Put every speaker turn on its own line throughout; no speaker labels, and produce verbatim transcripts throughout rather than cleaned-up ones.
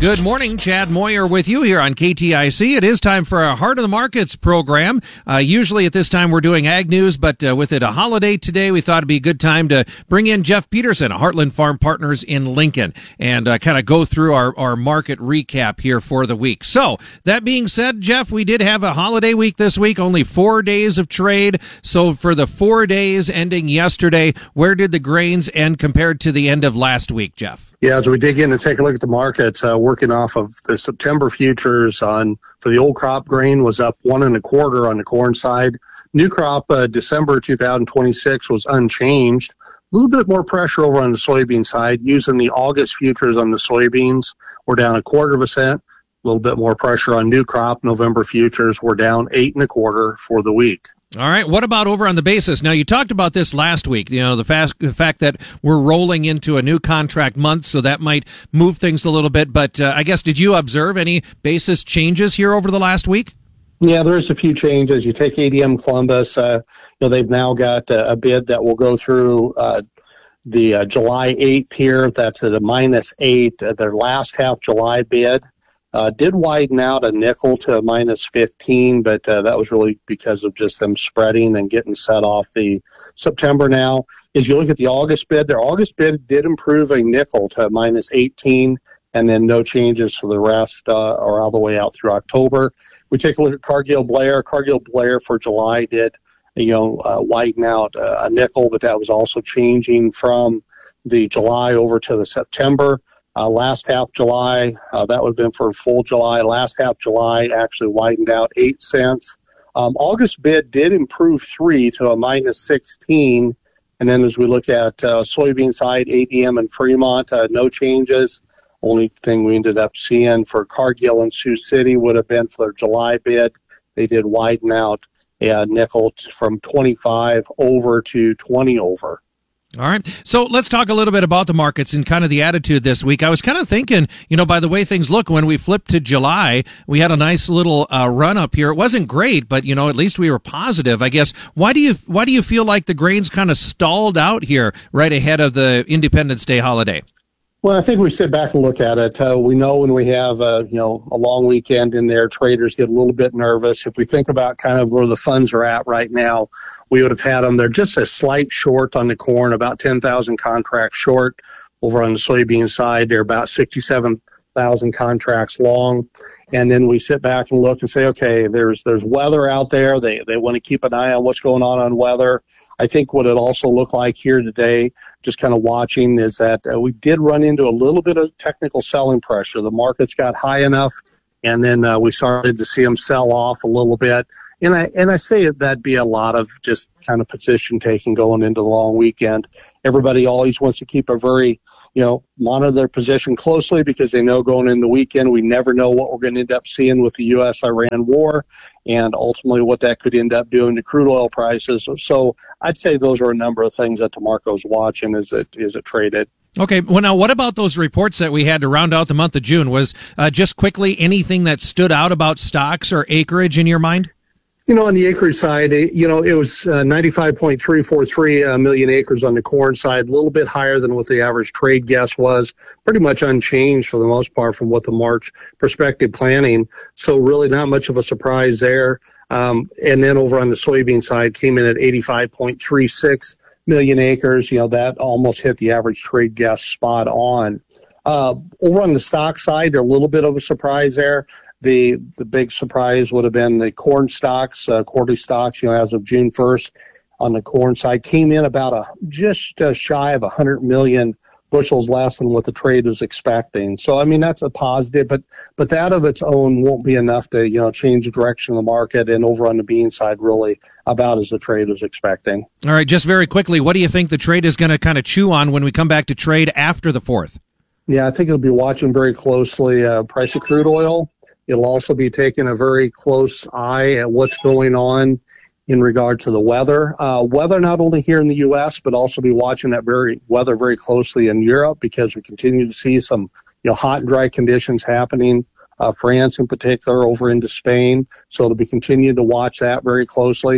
Good morning, Chad Moyer with you here on K T I C. It is time for our Heart of the Markets program. Uh, usually at this time we're doing ag news, but uh, with it a holiday today, we thought it'd be a good time to bring in Jeff Peterson of Heartland Farm Partners in Lincoln and uh, kind of go through our, our market recap here for the week. So that being said, Jeff, we did have a holiday week this week, only four days of trade. So for the four days ending yesterday, where did the grains end compared to the end of last week, Jeff?
Yeah, as we dig in and take a look at the markets, uh, working off of the September futures on for the old crop grain was up one and a quarter on the corn side. New crop uh, December two thousand twenty-six was unchanged. A little bit more pressure over on the soybean side. Using the August futures on the soybeans, we're down a quarter of a percent. A little bit more pressure on new crop. November futures were down eight and a quarter for the week.
All right. What about over on the basis? Now, you talked about this last week, you know, the, fast, the fact that we're rolling into a new contract month, so that might move things a little bit. But uh, I guess, did you observe any basis changes here over the last week?
Yeah, there's a few changes. You take A D M Columbus, uh, you know, they've now got a, a bid that will go through uh, the uh, July eighth here. That's at a minus eight. Uh, their last half July bid Uh, did widen out a nickel to a minus fifteen, but uh, that was really because of just them spreading and getting set off the September now. As you look at the August bid, their August bid did improve a nickel to a minus eighteen, and then no changes for the rest uh, or all the way out through October. We take a look at Cargill Blair. Cargill Blair for July did, you know, uh, widen out uh, a nickel, but that was also changing from the July over to the September. Uh, last half July, uh, that would have been for full July. Last half July actually widened out eight cents. Um, August bid did improve three to a minus sixteen. And then as we look at uh, soybean side, A D M and Fremont, uh, no changes. Only thing we ended up seeing for Cargill and Sioux City would have been for their July bid. They did widen out a nickel t- from twenty-five over to twenty over.
All right. So let's talk a little bit about the markets and kind of the attitude this week. I was kind of thinking, you know, by the way things look, when we flipped to July, we had a nice little uh, run up here. It wasn't great, but, you know, at least we were positive, I guess. Why do you why do you feel like the grains kind of stalled out here right ahead of the Independence Day holiday?
Well, I think we sit back and look at it. Uh, we know when we have, uh, you know, a long weekend in there, traders get a little bit nervous. If we think about kind of where the funds are at right now, we would have had them. They're just a slight short on the corn, about ten thousand contracts short. Over on the soybean side, they're about sixty-seven thousand contracts long. And then we sit back and look and say, okay, there's there's weather out there. They they want to keep an eye on what's going on on weather. I think what it also looked like here today, just kind of watching, is that uh, we did run into a little bit of technical selling pressure. The markets got high enough, and then uh, we started to see them sell off a little bit. And I and I say that'd be a lot of just kind of position taking going into the long weekend. Everybody always wants to keep a very, you know, monitor their position closely because they know going in the weekend, we never know what we're going to end up seeing with the U S Iran war and ultimately what that could end up doing to crude oil prices. So I'd say those are a number of things that DeMarco's watching as it, as it traded.
Okay. Well, now, what about those reports that we had to round out the month of June? Was uh, just quickly anything that stood out about stocks or acreage in your mind?
You know, on the acreage side, you know, it was uh, ninety-five point three four three uh, million acres on the corn side, a little bit higher than what the average trade guess was, pretty much unchanged for the most part from what the March prospective planning. So really not much of a surprise there. Um, and then over on the soybean side came in at eighty-five point three six million acres. You know, that almost hit the average trade guess spot on. Uh, over on the stock side, they're a little bit of a surprise there. The the big surprise would have been the corn stocks, uh, quarterly stocks, you know, as of June first on the corn side came in about a just uh, shy of one hundred million bushels less than what the trade was expecting. So, I mean, that's a positive, but but that of its own won't be enough to, you know, change the direction of the market. And over on the bean side, really about as the trade was expecting.
All right, just very quickly, what do you think the trade is going to kind of chew on when we come back to trade after the fourth?
Yeah, I think it'll be watching very closely uh, price of crude oil. It'll also be taking a very close eye at what's going on in regard to the weather. Uh, weather not only here in the U S, but also be watching that very weather very closely in Europe because we continue to see some, you know, hot and dry conditions happening. Uh, France in particular over into Spain. So it'll be continuing to watch that very closely.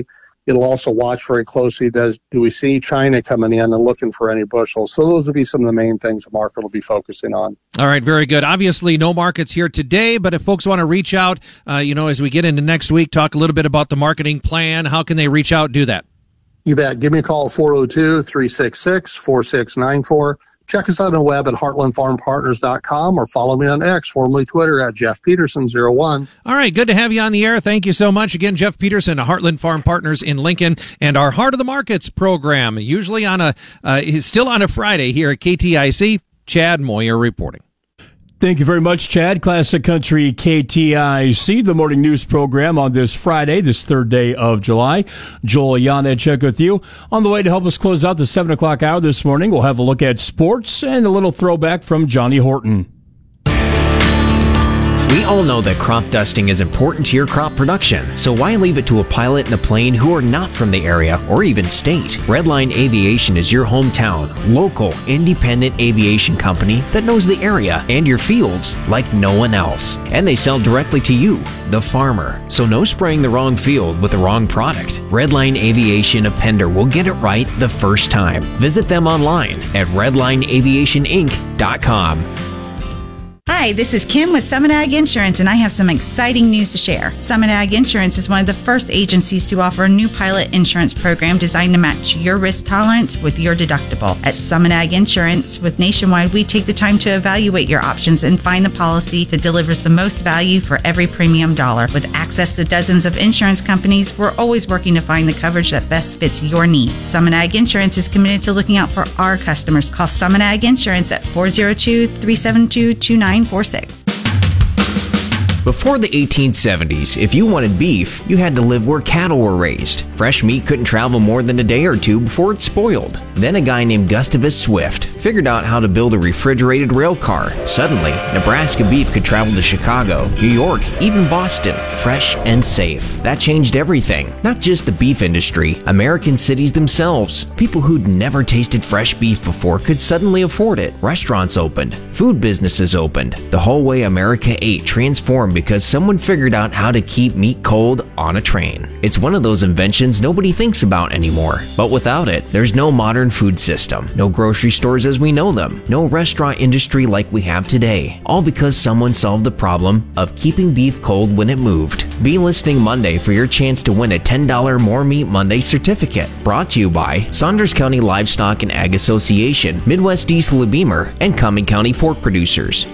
It'll also watch very closely, does do we see China coming in and looking for any bushels? So those will be some of the main things the market will be focusing on.
All right, very good. Obviously, no markets here today, but if folks want to reach out, uh, you know, as we get into next week, talk a little bit about the marketing plan. How can they reach out and do that?
You bet. Give me a call, four oh two, three six six, four six nine four. Check us out on the web at heartland farm partners dot com or follow me on X, formerly Twitter, at Jeff Peterson zero one.
All right, good to have you on the air. Thank you so much. Again, Jeff Peterson, Heartland Farm Partners in Lincoln, and our Heart of the Markets program, usually on a, uh, still on a Friday here at K T I C. Chad Moyer reporting.
Thank you very much, Chad. Classic Country K T I C, the morning news program on this Friday, this third day of July. Joel Janecek with you. On the way to help us close out the seven o'clock hour this morning, we'll have a look at sports and a little throwback from Johnny Horton.
We all know that crop dusting is important to your crop production, so why leave it to a pilot and a plane who are not from the area or even state? Redline Aviation is your hometown, local, independent aviation company that knows the area and your fields like no one else. And they sell directly to you, the farmer, so no spraying the wrong field with the wrong product. Redline Aviation of Pender will get it right the first time. Visit them online at redline aviation inc dot com.
Hi, this is Kim with Summit Ag Insurance, and I have some exciting news to share. Summit Ag Insurance is one of the first agencies to offer a new pilot insurance program designed to match your risk tolerance with your deductible. At Summit Ag Insurance with Nationwide, we take the time to evaluate your options and find the policy that delivers the most value for every premium dollar. With access to dozens of insurance companies, we're always working to find the coverage that best fits your needs. Summit Ag Insurance is committed to looking out for our customers. Call Summit Ag Insurance at four oh two, three seven two, two nine four six.
Before the eighteen seventies, if you wanted beef, you had to live where cattle were raised. Fresh meat couldn't travel more than a day or two before it spoiled. Then a guy named Gustavus Swift figured out how to build a refrigerated rail car. Suddenly, Nebraska beef could travel to Chicago, New York, even Boston, fresh and safe. That changed everything. Not just the beef industry, American cities themselves. People who'd never tasted fresh beef before could suddenly afford it. Restaurants opened. Food businesses opened. The whole way America ate transformed because someone figured out how to keep meat cold on a train. It's one of those inventions nobody thinks about anymore. But without it, there's no modern food system, no grocery stores as we know them, no restaurant industry like we have today. All because someone solved the problem of keeping beef cold when it moved. Be listening Monday for your chance to win a ten dollars More Meat Monday certificate. Brought to you by Saunders County Livestock and Ag Association, Midwest Diesel of Beamer, and Cumming County Pork Producers.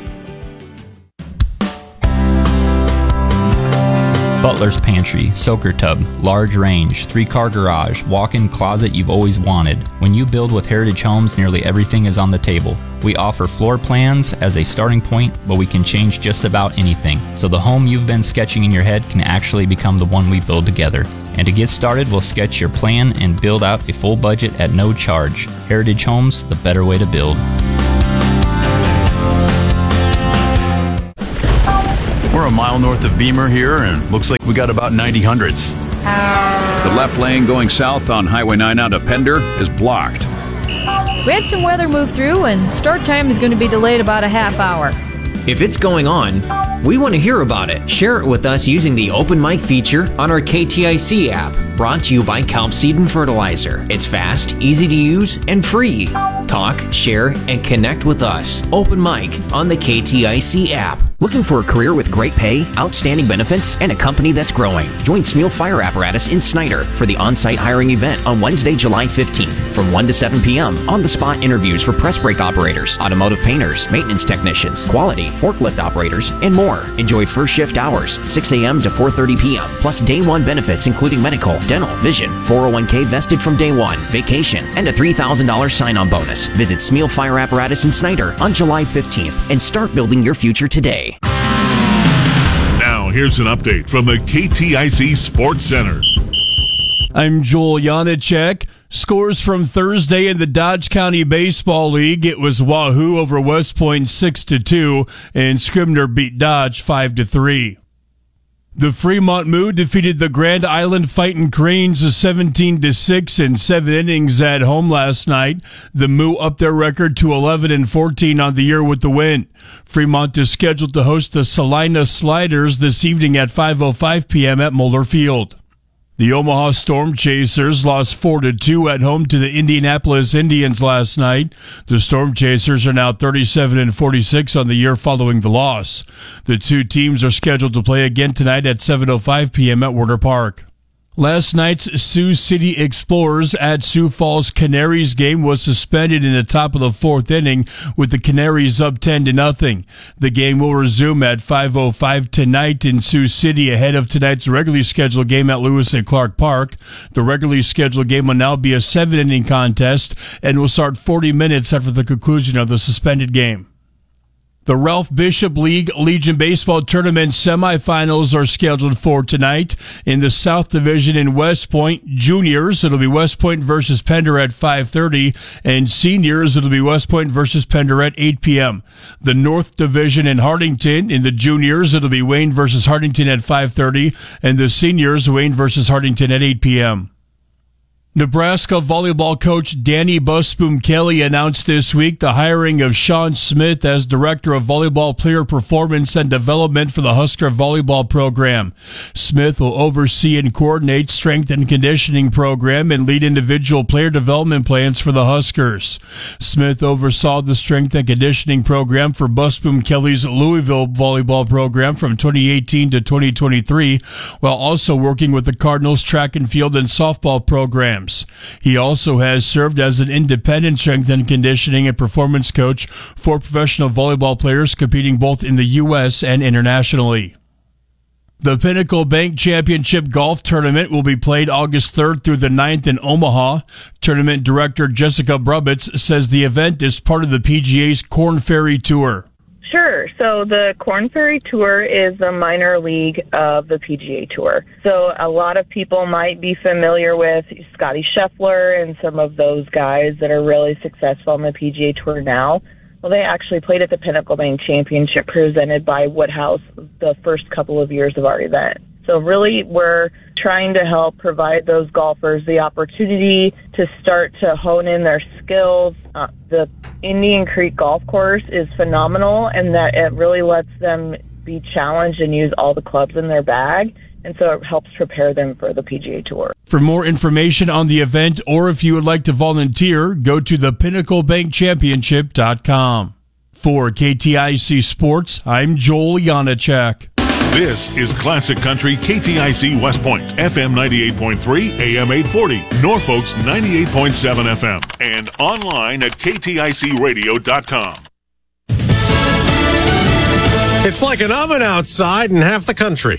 Butler's Pantry, soaker tub, large range, three-car garage, walk-in closet you've always wanted. When you build with Heritage Homes, nearly everything is on the table. We offer floor plans as a starting point, but we can change just about anything. So the home you've been sketching in your head can actually become the one we build together. And to get started, we'll sketch your plan and build out a full budget at no charge. Heritage Homes, the better way to build.
We're a mile north of Beamer here, and looks like we got about ninety hundreds.
The left lane going south on Highway nine out of Pender is blocked.
We had some weather move through, and start time is going to be delayed about a half hour.
If it's going on, we want to hear about it. Share it with us using the open mic feature on our K T I C app. Brought to you by Kelp Seed and Fertilizer. It's fast, easy to use, and free. Talk, share, and connect with us. Open mic on the K T I C app. Looking for a career with great pay, outstanding benefits, and a company that's growing? Join Smeal Fire Apparatus in Snyder for the on-site hiring event on Wednesday, July fifteenth from one to seven p.m. On-the-spot interviews for press brake operators, automotive painters, maintenance technicians, quality, forklift operators, and more. Enjoy first shift hours, six a.m. to four thirty p.m., plus day one benefits including medical, dental, vision, four oh one k vested from day one, vacation, and a three thousand dollars sign-on bonus. Visit Smeal Fire Apparatus in Snyder on July fifteenth and start building your future today.
Now, here's an update from the K T I C Sports Center.
I'm Joel Janecek. Scores from Thursday in the Dodge County Baseball League. It was Wahoo over West Point six to two, and Scribner beat Dodge five to three. The Fremont Moo defeated the Grand Island Fightin' Cranes seventeen to six in seven innings at home last night. The Moo upped their record to eleven and fourteen on the year with the win. Fremont is scheduled to host the Salina Sliders this evening at five oh five p.m. at Mueller Field. The Omaha Storm Chasers lost four to two at home to the Indianapolis Indians last night. The Storm Chasers are now thirty-seven and forty-six on the year following the loss. The two teams are scheduled to play again tonight at seven oh five p.m. at Werner Park. Last night's Sioux City Explorers at Sioux Falls Canaries game was suspended in the top of the fourth inning with the Canaries up ten to nothing. The game will resume at five oh five tonight in Sioux City ahead of tonight's regularly scheduled game at Lewis and Clark Park. The regularly scheduled game will now be a seven inning contest and will start forty minutes after the conclusion of the suspended game. The Ralph Bishop League Legion Baseball Tournament semifinals are scheduled for tonight. In the South Division in West Point, juniors, it'll be West Point versus Pender at five thirty, and seniors, it'll be West Point versus Pender at eight p.m. The North Division in Hartington, in the juniors, it'll be Wayne versus Hartington at five thirty, and the seniors, Wayne versus Hartington at eight p.m. Nebraska volleyball coach Danny Busboom Kelly announced this week the hiring of Sean Smith as Director of Volleyball Player Performance and Development for the Husker Volleyball Program. Smith will oversee and coordinate strength and conditioning program and lead individual player development plans for the Huskers. Smith oversaw the strength and conditioning program for Busboom Kelly's Louisville volleyball program from twenty eighteen to twenty twenty-three, while also working with the Cardinals track and field and softball program. He also has served as an independent strength and conditioning and performance coach for professional volleyball players competing both in the U S and internationally. The Pinnacle Bank Championship Golf Tournament will be played August third through the ninth in Omaha. Tournament Director Jessica Brubitz says the event is part of the P G A's Korn Ferry Tour.
Sure. So the Korn Ferry Tour is a minor league of the P G A Tour. So a lot of people might be familiar with Scotty Scheffler and some of those guys that are really successful on the P G A Tour now. Well, they actually played at the Pinnacle Bank Championship presented by Woodhouse the first couple of years of our event. So really, we're trying to help provide those golfers the opportunity to start to hone in their skills. Uh, the Indian Creek Golf Course is phenomenal, and that it really lets them be challenged and use all the clubs in their bag, and so it helps prepare them for the P G A Tour.
For more information on the event, or if you would like to volunteer, go to the pinnacle bank championship dot com. For K T I C Sports, I'm Joel Janacek.
This is Classic Country K T I C West Point, F M ninety-eight point three, A M eight forty, Norfolk's ninety-eight point seven F M, and online at K T I C radio dot com.
It's like an oven outside in half the country.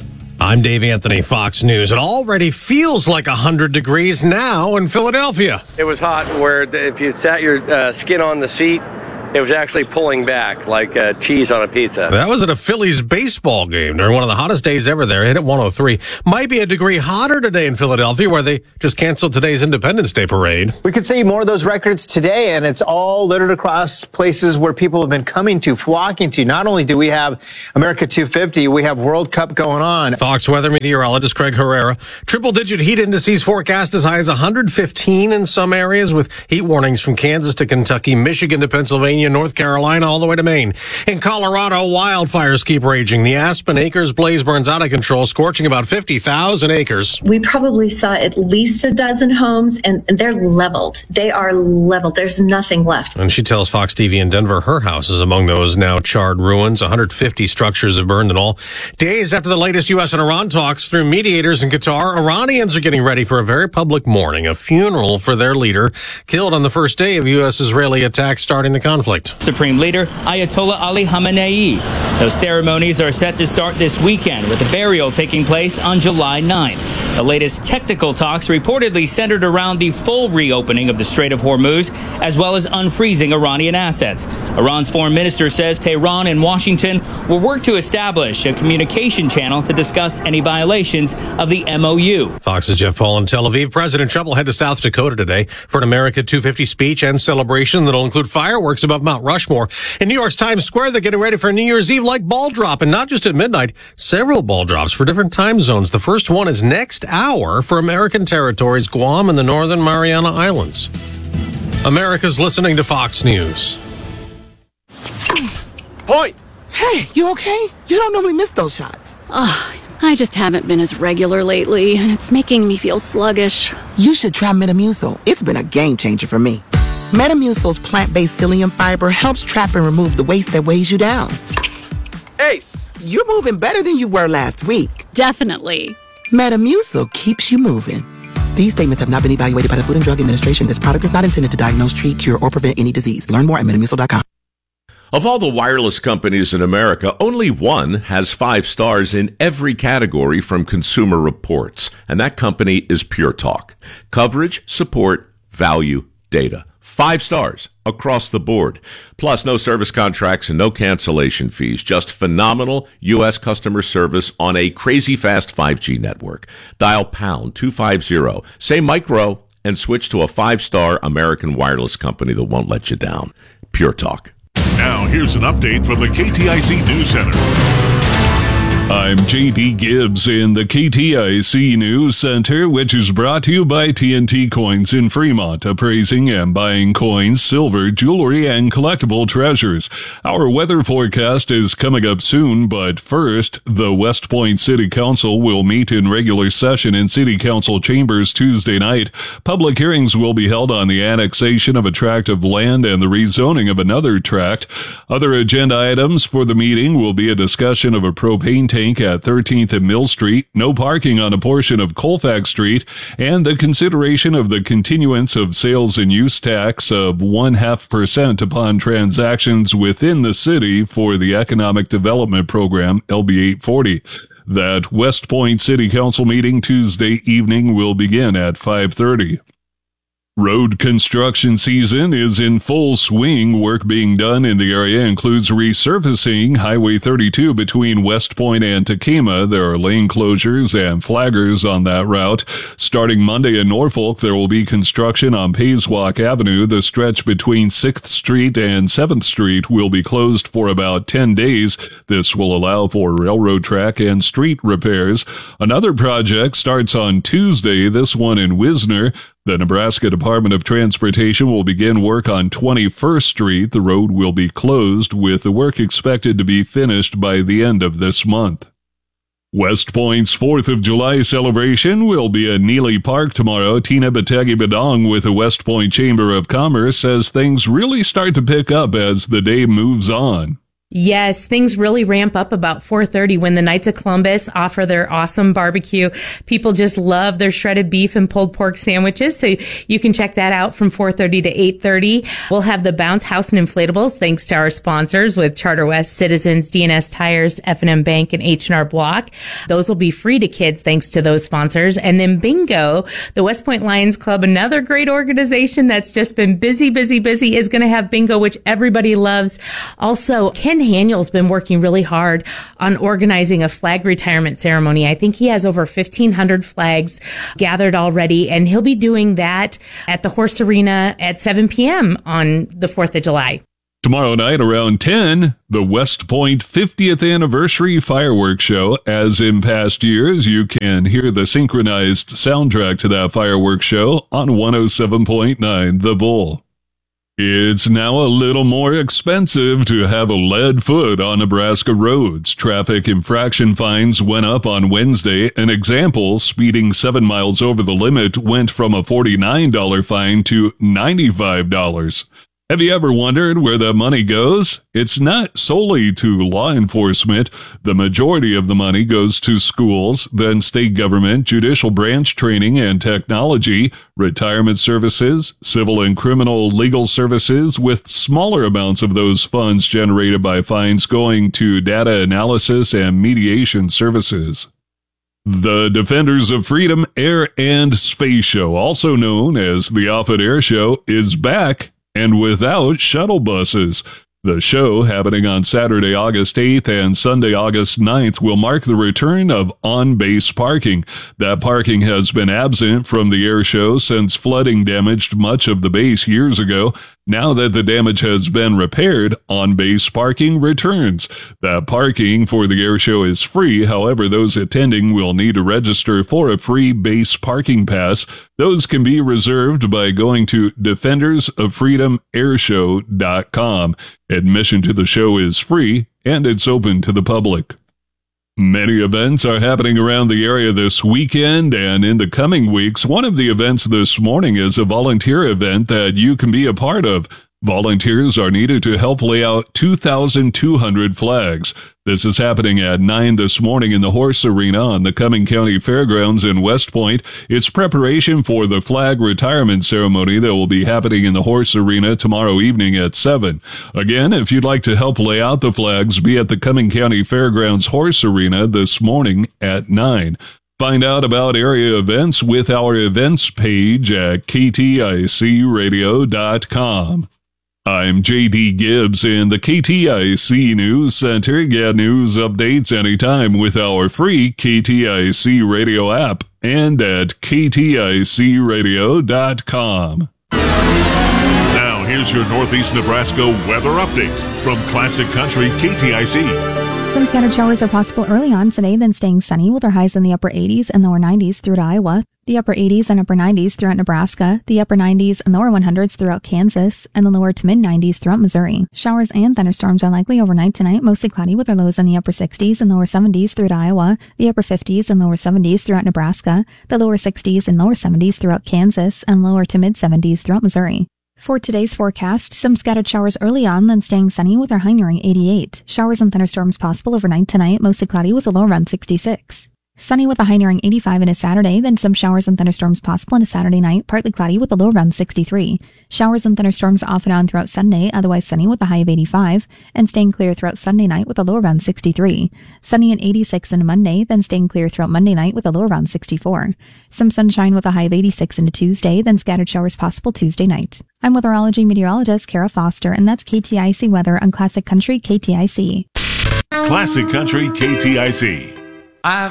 I'm Dave Anthony, Fox News. It already feels like one hundred degrees now in Philadelphia.
It was hot where if you sat your uh, skin on the seat, it was actually pulling back like uh, cheese on a pizza.
That was at a Phillies baseball game during one of the hottest days ever there. Hit at one oh three. Might be a degree hotter today in Philadelphia, where they just canceled today's Independence Day parade.
We could see more of those records today, and it's all littered across places where people have been coming to, flocking to. Not only do we have America two fifty, we have World Cup going on.
Fox weather meteorologist Craig Herrera. Triple-digit heat indices forecast as high as one hundred fifteen in some areas, with heat warnings from Kansas to Kentucky, Michigan to Pennsylvania, North Carolina, all the way to Maine. In Colorado, wildfires keep raging. The Aspen Acres blaze burns out of control, scorching about fifty thousand acres.
We probably saw at least a dozen homes, and they're leveled. They are leveled. There's nothing left.
And she tells Fox T V in Denver her house is among those now charred ruins. one hundred fifty structures have burned in all. Days after the latest U S and Iran talks through mediators in Qatar, Iranians are getting ready for a very public mourning, a funeral for their leader, killed on the first day of U S-Israeli attacks starting the conflict.
Supreme Leader Ayatollah Ali Khamenei. Those ceremonies are set to start this weekend, with the burial taking place on July ninth. The latest technical talks reportedly centered around the full reopening of the Strait of Hormuz, as well as unfreezing Iranian assets. Iran's foreign minister says Tehran and Washington will work to establish a communication channel to discuss any violations of the M O U.
Fox's Jeff Paul in Tel Aviv. President Trump will head to South Dakota today for an America two fifty speech and celebration that'll include fireworks above Mount Rushmore. In New York's Times Square, they're getting ready for New Year's Eve like ball drop, and not just at midnight, several ball drops for different time zones. The first one is next hour for American territories, Guam and the Northern Mariana Islands. America's listening to Fox News.
Point! Hey, you okay? You don't normally miss those shots.
Oh,
I just haven't been as regular lately, and it's making me feel sluggish.
You should try Metamucil. It's been a game changer for me. Metamucil's plant-based psyllium fiber helps trap and remove the waste that weighs you down. Ace, you're moving better than you were last week.
Definitely.
Metamucil keeps you moving. These statements have not been evaluated by the Food and Drug Administration. This product is not intended to diagnose, treat, cure, or prevent any disease. Learn more at metamucil dot com.
Of all the wireless companies in America, only one has five stars in every category from Consumer Reports, and that company is Pure Talk. Coverage, support, value, data. Five stars across the board. Plus, no service contracts and no cancellation fees. Just phenomenal U S customer service on a crazy fast five G network. Dial pound two fifty, say micro, and switch to a five-star American wireless company that won't let you down. Pure Talk.
Now, here's an update from the K T I C News Center.
I'm J D Gibbs in the K T I C News Center, which is brought to you by T N T Coins in Fremont, appraising and buying coins, silver, jewelry, and collectible treasures. Our weather forecast is coming up soon, but first, the West Point City Council will meet in regular session in City Council chambers Tuesday night. Public hearings will be held on the annexation of a tract of land and the rezoning of another tract. Other agenda items for the meeting will be a discussion of a propane tank at thirteenth and Mill Street, no parking on a portion of Colfax Street, and the consideration of the continuance of sales and use tax of one half percent upon transactions within the city for the Economic Development Program, L B eight forty. That West Point City Council meeting Tuesday evening will begin at five thirty. Road construction season is in full swing. Work being done in the area includes resurfacing Highway thirty-two between West Point and Takema. There are lane closures and flaggers on that route. Starting Monday in Norfolk, there will be construction on Payswalk Avenue. The stretch between sixth Street and seventh Street will be closed for about ten days. This will allow for railroad track and street repairs. Another project starts on Tuesday, this one in Wisner. The Nebraska Department of Transportation will begin work on twenty-first Street. The road will be closed, with the work expected to be finished by the end of this month. West Point's fourth of July celebration will be at Neely Park tomorrow. Tina Bategi Badong with the West Point Chamber of Commerce says things really start to pick up as the day moves on.
Yes, things really ramp up about four thirty when the Knights of Columbus offer their awesome barbecue. People just love their shredded beef and pulled pork sandwiches, so you can check that out from four thirty to eight thirty. We'll have the Bounce House and Inflatables, thanks to our sponsors with Charter West, Citizens, D N S Tires, F and M Bank, and H and R Block. Those will be free to kids thanks to those sponsors. And then Bingo, the West Point Lions Club, another great organization that's just been busy, busy, busy, is going to have bingo, which everybody loves. Also, Ken Haniel's been working really hard on organizing a flag retirement ceremony. I think he has over fifteen hundred flags gathered already, and he'll be doing that at the Horse Arena at seven p.m. on the fourth of July.
Tomorrow night around ten, the West Point fiftieth Anniversary Fireworks Show. As in past years, you can hear the synchronized soundtrack to that fireworks show on one oh seven point nine The Bull. It's now a little more expensive to have a lead foot on Nebraska roads. Traffic infraction fines went up on Wednesday. An example, speeding seven miles over the limit went from a forty-nine dollars fine to ninety-five dollars. Have you ever wondered where that money goes? It's not solely to law enforcement. The majority of the money goes to schools, then state government, judicial branch training and technology, retirement services, civil and criminal legal services, with smaller amounts of those funds generated by fines going to data analysis and mediation services. The Defenders of Freedom Air and Space Show, also known as the Offutt Air Show, is back, and without shuttle buses. The show, happening on Saturday, August eighth and Sunday, August ninth, will mark the return of on-base parking. That parking has been absent from the air show since flooding damaged much of the base years ago. Now that the damage has been repaired, on-base parking returns. That parking for the air show is free. However, those attending will need to register for a free base parking pass. Those can be reserved by going to defenders of freedom air show dot com. Admission to the show is free, and it's open to the public. Many events are happening around the area this weekend and in the coming weeks. One of the events this morning is a volunteer event that you can be a part of. Volunteers are needed to help lay out two thousand two hundred flags. This is happening at nine this morning in the Horse Arena on the Cumming County Fairgrounds in West Point. It's preparation for the flag retirement ceremony that will be happening in the Horse Arena tomorrow evening at seven. Again, if you'd like to help lay out the flags, be at the Cumming County Fairgrounds Horse Arena this morning at nine. Find out about area events with our events page at K T I C radio dot com. I'm J D Gibbs in the K T I C News Center. Get news updates anytime with our free K T I C Radio app and at K T I C radio dot com.
Now, here's your Northeast Nebraska weather update from Classic Country K T I C.
Some scattered showers are possible early on today, then staying sunny with our highs in the upper eighties and lower nineties through to Iowa, the upper eighties and upper nineties throughout Nebraska, the upper nineties and lower hundreds throughout Kansas, and the lower to mid nineties throughout Missouri. Showers and thunderstorms are likely overnight tonight, mostly cloudy with our lows in the upper sixties and lower seventies through to Iowa, the upper fifties and lower seventies throughout Nebraska, the lower sixties and lower seventies throughout Kansas, and lower to mid seventies throughout Missouri. For today's forecast, some scattered showers early on, then staying sunny with our high nearing eighty-eight. Showers and thunderstorms possible overnight tonight, mostly cloudy with a low around sixty-six. Sunny with a high nearing eighty-five in a Saturday, then some showers and thunderstorms possible on a Saturday night, partly cloudy with a low around sixty-three. Showers and thunderstorms off and on throughout Sunday, otherwise sunny with a high of eighty-five, and staying clear throughout Sunday night with a low around sixty-three. Sunny and eighty-six in Monday, then staying clear throughout Monday night with a low around sixty-four. Some sunshine with a high of eighty-six into Tuesday, then scattered showers possible Tuesday night. I'm weatherology meteorologist Kara Foster, and that's K T I C weather on Classic Country K T I C.
Classic Country K T I C.
I've